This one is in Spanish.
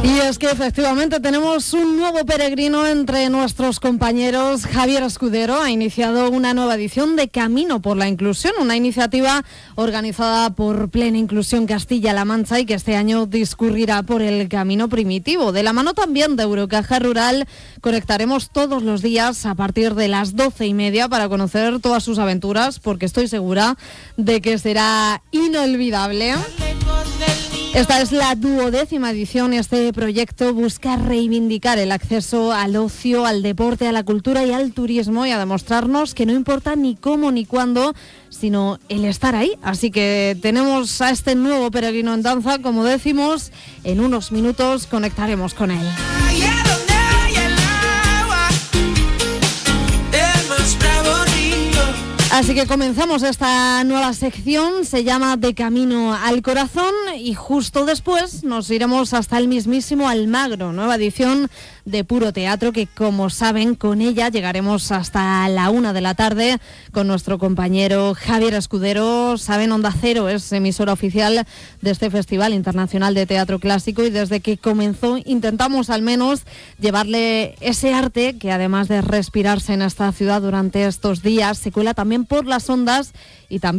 Y es que efectivamente tenemos un nuevo peregrino entre nuestros compañeros. Javier Escudero ha iniciado una nueva edición de Camino por la Inclusión, una iniciativa organizada por Plena Inclusión Castilla-La Mancha y que este año discurrirá por el camino primitivo. De la mano también de Eurocaja Rural conectaremos todos los días a partir de las 12:30 para conocer todas sus aventuras, porque estoy segura de que será inolvidable. Esta es la 12ª edición. Este proyecto busca reivindicar el acceso al ocio, al deporte, a la cultura y al turismo, y a demostrarnos que no importa ni cómo ni cuándo, sino el estar ahí. Así que tenemos a este nuevo peregrino en danza. Como decimos, en unos minutos conectaremos con él. Así que comenzamos esta nueva sección, se llama De Camino al Corazón, y justo después nos iremos hasta el mismísimo Almagro, nueva edición de Puro Teatro, que como saben, con ella llegaremos hasta la 1 de la tarde con nuestro compañero Javier Escudero. Saben, Onda Cero es emisora oficial de este Festival Internacional de Teatro Clásico, y desde que comenzó intentamos al menos llevarle ese arte que, además de respirarse en esta ciudad durante estos días, se cuela también por las ondas y también